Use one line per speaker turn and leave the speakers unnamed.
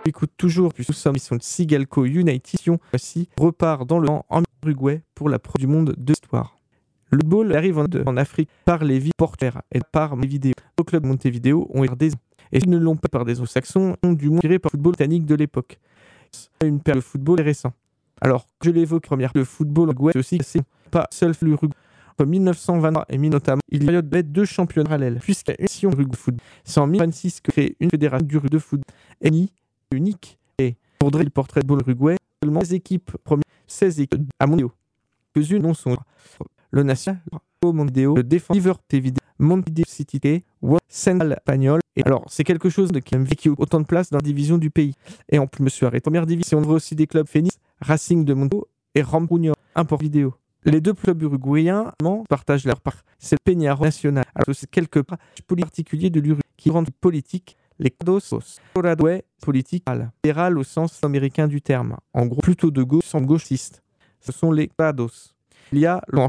Écoute toujours, puis nous sommes sur le Sigalco United. Voici repart dans le vent en Uruguay pour la Pro du monde de l'histoire. Le football arrive en Afrique par les villes portuaires et par Montevideo. Au club Montevideo ont été des et s'ils ne l'ont pas par des anglo-saxons, ont du moins tiré par le football britannique de l'époque. Une paire de football récent. Alors, je l'évoque première, le football uruguayen aussi, c'est pas seul l'Uruguay. Entre 1923 et 1900 notamment, il y a eu deux championnats parallèles, puisqu'il y a une nation Uruguay de football. C'est en 1926 que crée une fédération du de football unique et pour dresser le portrait de football uruguay, seulement 16 équipes à Montevideo. Quelques-unes non sont le National, Montevideo, le Défense, Montevideo, Montevideo City, Central Espagnol. Et alors, c'est quelque chose qui a vécu autant de place dans la division du pays. Et en plus, je me suis arrêté. Première division, on voit aussi des clubs Phoenix, Racing de Montevideo et Rambunio, import vidéo. Les deux clubs uruguayens partagent leur part. C'est le Peñarol Nacional. Alors, c'est quelques particuliers de l'Uruguay qui rendent politique les Cados, politique libérale au sens américain du terme. En gros, plutôt de gauche, sans gauchiste. Ce sont les Cados. Il y a